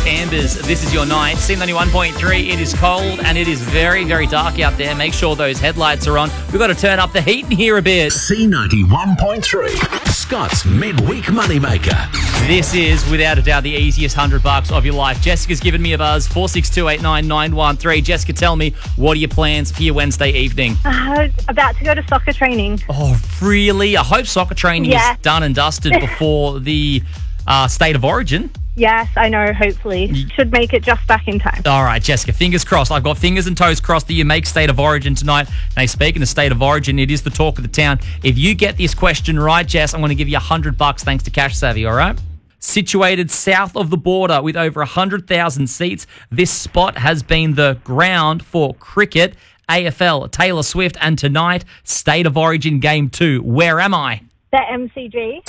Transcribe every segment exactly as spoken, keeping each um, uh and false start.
Ambers, This Is Your Night. C ninety-one point three, it is cold and it is very, very dark out there. Make sure those headlights are on. We've got to turn up the heat in here a bit. C ninety-one point three, Scott's Midweek Moneymaker. This is, without a doubt, the easiest hundred bucks of your life. Jessica's given me a buzz, four six two eight nine nine one three. Jessica, tell me, what are your plans for your Wednesday evening? Uh, about to go to soccer training. Oh, really? I hope soccer training Yeah. is done and dusted before the uh, State of Origin. Yes, I know, hopefully. Should make it just back in time. All right, Jessica, fingers crossed. I've got fingers and toes crossed that you make State of Origin tonight. Now, speaking of State of Origin, it is the talk of the town. If you get this question right, Jess, I'm going to give you one hundred bucks thanks to Cash Savvy, all right? Situated south of the border with over one hundred thousand seats, this spot has been the ground for cricket, A F L, Taylor Swift, and tonight, State of Origin Game two. Where am I? The M C G.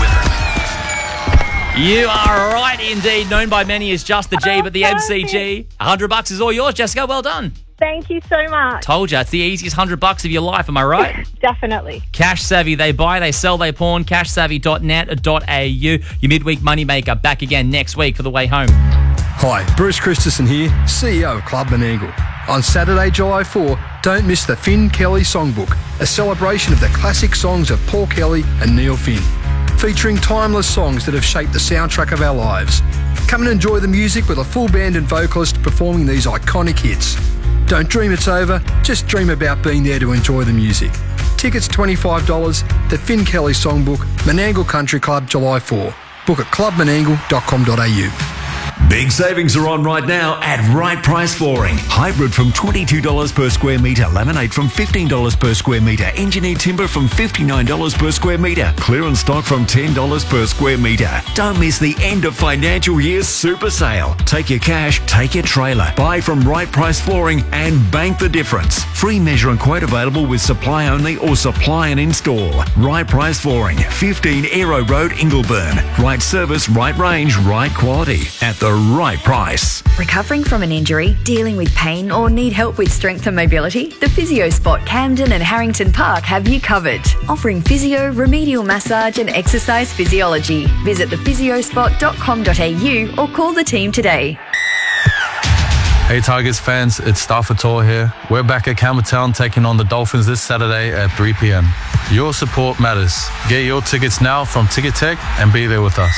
You are right indeed. Known by many as just the G, Oh, but the M C G. one hundred bucks is all yours, Jessica. Well done. Thank you so much. Told you, it's the easiest one hundred bucks of your life. Am I right? Definitely. Cash Savvy. They buy, they sell, they pawn. cash savvy dot net dot a u. Your midweek moneymaker back again next week for the way home. Hi, Bruce Christensen here, C E O of Club Menangle. On Saturday, July fourth, don't miss the Finn Kelly Songbook, a celebration of the classic songs of Paul Kelly and Neil Finn, featuring timeless songs that have shaped the soundtrack of our lives. Come and enjoy the music with a full band and vocalist performing these iconic hits. Don't dream it's over, just dream about being there to enjoy the music. Tickets twenty-five dollars, the Finn Kelly Songbook, Menangle Country Club, July fourth. Book at club menangle dot com dot a u. Big savings are on right now at Right Price Flooring. Hybrid from twenty-two dollars per square metre. Laminate from fifteen dollars per square metre. Engineered timber from fifty-nine dollars per square metre. Clearance stock from ten dollars per square metre. Don't miss the end of financial year's super sale. Take your cash, take your trailer. Buy from Right Price Flooring and bank the difference. Free measure and quote available with supply only or supply and install. Right Price Flooring, fifteen Aero Road, Ingleburn. Right service, right range, right quality. At the right price. Recovering from an injury, dealing with pain, or need help with strength and mobility? The Physio Spot Camden and Harrington Park have you covered. Offering physio, remedial massage and exercise physiology. Visit the physio spot dot com dot a u or call the team today. Hey Tigers fans, it's Stafford Tor here. We're back at Campbelltown taking on the Dolphins this Saturday at three p.m. Your support matters. Get your tickets now from Ticket Tech and be there with us.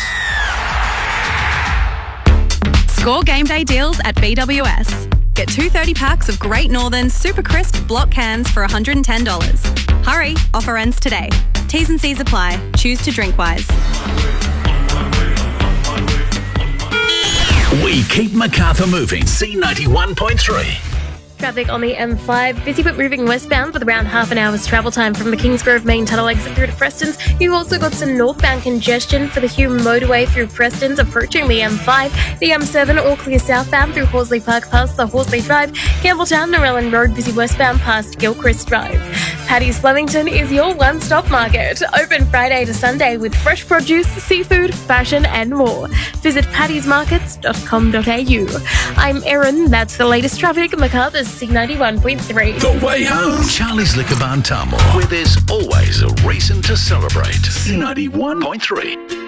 Score game day deals at B W S. Get two thirty packs of Great Northern Super Crisp block cans for one hundred ten dollars. Hurry, offer ends today. T's and C's apply. Choose to drink wise. We keep Macarthur moving. C ninety-one point three. Traffic on the M five, busy but moving westbound with around half an hour's travel time from the Kingsgrove main tunnel exit through to Preston's. You've also got some northbound congestion for the Hume motorway through Preston's approaching the M five. The M seven all clear southbound through Horsley Park past the Horsley Drive. Campbelltown, Narellan Road busy westbound past Gilchrist Drive. Paddy's Flemington is your one-stop market. Open Friday to Sunday with fresh produce, seafood, fashion and more. Visit paddys markets dot com dot a u. I'm Erin. That's the latest traffic at Macarthur's C ninety-one point three. The way home. Charlie's Liquor Barn Tamworth, where there's always a reason to celebrate. C ninety-one point three.